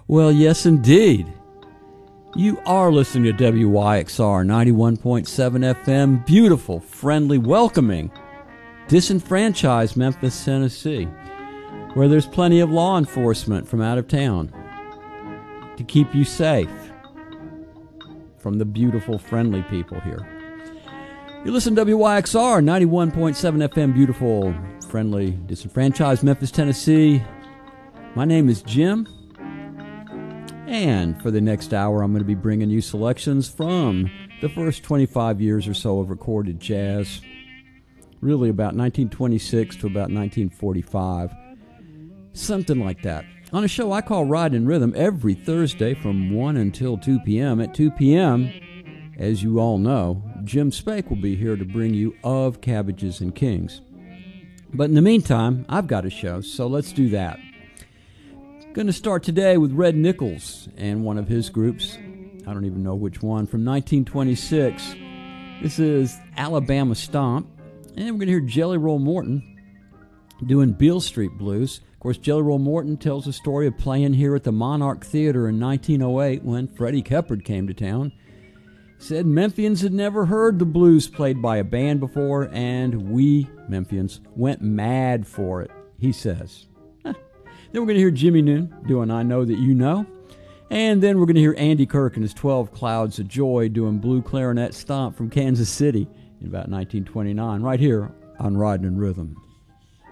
Well, yes, indeed. You are listening to WYXR 91.7 FM, beautiful, friendly, welcoming, disenfranchised Memphis, Tennessee, where there's plenty of law enforcement from out of town to keep you safe from the beautiful, friendly people here. You listen to WYXR 91.7 FM, beautiful, friendly, disenfranchised Memphis, Tennessee. My name is Jim. And for the next hour, I'm going to be bringing you selections from the first 25 years or so of recorded jazz, really about 1926 to about 1945, something like that. On a show I call Ride and Rhythm every Thursday from 1 until 2 p.m. At 2 p.m., as you all know, Jim Spake will be here to bring you Of Cabbages and Kings. But in the meantime, I've got a show, so let's do that. Going to start today with Red Nichols and one of his groups. I don't even know which one. From 1926. This is Alabama Stomp. And we're going to hear Jelly Roll Morton doing Beale Street Blues. Of course, Jelly Roll Morton tells the story of playing here at the Monarch Theater in 1908 when Freddie Keppard came to town. He said Memphians had never heard the blues played by a band before, and we, Memphians, went mad for it, he says. Then we're going to hear Jimmy Noon doing I Know That You Know. And then we're going to hear Andy Kirk and his 12 Clouds of Joy doing Blue Clarinet Stomp from Kansas City in about 1929, right here on Riding in Rhythm.